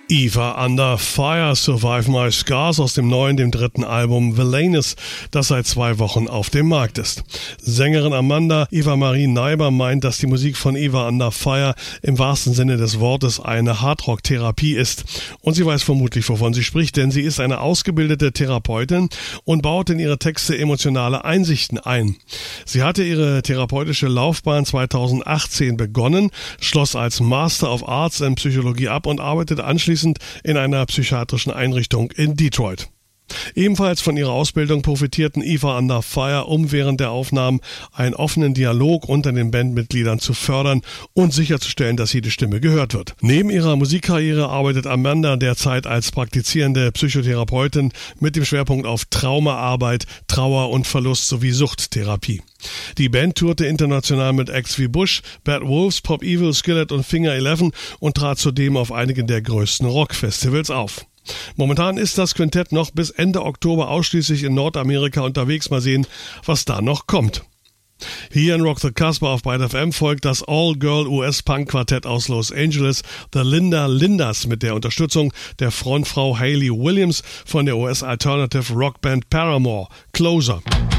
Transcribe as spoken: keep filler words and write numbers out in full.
Eva Under Fire, Survive My Scars aus dem neuen, dem dritten Album Villainous, das seit zwei Wochen auf dem Markt ist. Sängerin Amanda Eva Marie Neiber meint, dass die Musik von Eva Under Fire im wahrsten Sinne des Wortes eine Hardrock-Therapie ist. Und sie weiß vermutlich, wovon sie spricht, denn sie ist eine ausgebildete Therapeutin und baut in ihre Texte emotionale Einsichten ein. Sie hatte ihre therapeutische Laufbahn zweitausendachtzehn begonnen, schloss als Master of Arts in Psychologie ab und arbeitet anschließend in einer psychiatrischen Einrichtung in Detroit. Ebenfalls von ihrer Ausbildung profitierten Eva Under Fire, um während der Aufnahmen einen offenen Dialog unter den Bandmitgliedern zu fördern und sicherzustellen, dass jede Stimme gehört wird. Neben ihrer Musikkarriere arbeitet Amanda derzeit als praktizierende Psychotherapeutin mit dem Schwerpunkt auf Traumaarbeit, Trauer und Verlust sowie Suchttherapie. Die Band tourte international mit Acts wie Bush, Bad Wolves, Pop Evil, Skillet und Finger elf und trat zudem auf einigen der größten Rockfestivals auf. Momentan ist das Quintett noch bis Ende Oktober ausschließlich in Nordamerika unterwegs. Mal sehen, was da noch kommt. Hier in Rock the Casbah auf Byte F M folgt das All-Girl-U S-Punk-Quartett aus Los Angeles, The Linda Lindas, mit der Unterstützung der Frontfrau Hayley Williams von der U S-Alternative-Rockband Paramore, Closer.